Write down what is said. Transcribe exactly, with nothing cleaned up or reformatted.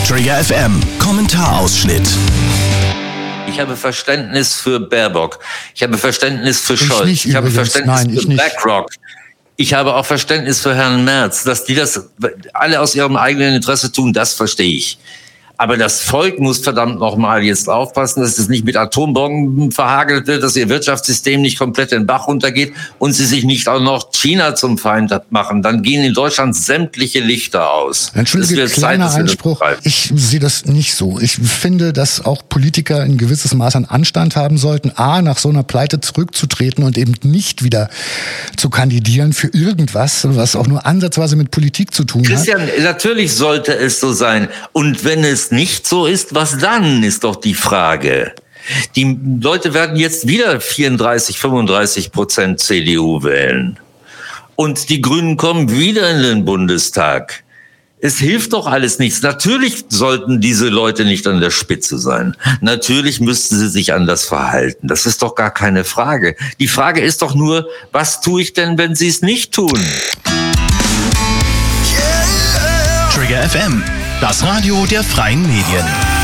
Trigger F M, Kommentarausschnitt. Ich habe Verständnis für Baerbock. Ich habe Verständnis für Scholz. Ich, ich habe übrigens. Verständnis Nein, für BlackRock. Ich habe auch Verständnis für Herrn Merz. Dass die das alle aus ihrem eigenen Interesse tun, das verstehe ich. Aber das Volk muss verdammt nochmal jetzt aufpassen, dass es nicht mit Atombomben verhagelt wird, dass ihr Wirtschaftssystem nicht komplett den Bach runtergeht und sie sich nicht auch noch China zum Feind machen. Dann gehen in Deutschland sämtliche Lichter aus. Entschuldige, kleiner Zeit, Einspruch. Ich sehe das nicht so. Ich finde, dass auch Politiker ein gewisses Maß an Anstand haben sollten, A, nach so einer Pleite zurückzutreten und eben nicht wieder zu kandidieren für irgendwas, was auch nur ansatzweise mit Politik zu tun hat. Christian, natürlich sollte es so sein. Und wenn es nicht so ist, was dann, ist doch die Frage. Die Leute werden jetzt wieder vierunddreißig, fünfunddreißig Prozent C D U wählen. Und die Grünen kommen wieder in den Bundestag. Es hilft doch alles nichts. Natürlich sollten diese Leute nicht an der Spitze sein. Natürlich müssten sie sich anders verhalten. Das ist doch gar keine Frage. Die Frage ist doch nur, was tue ich denn, wenn sie es nicht tun? Trigger F M, das Radio der freien Medien.